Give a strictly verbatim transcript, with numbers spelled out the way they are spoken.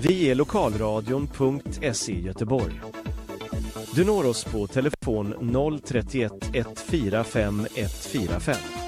Vi är lokalradion punkt se Göteborg. Du når oss på telefon noll tre ett ett fyra fem ett fyra fem.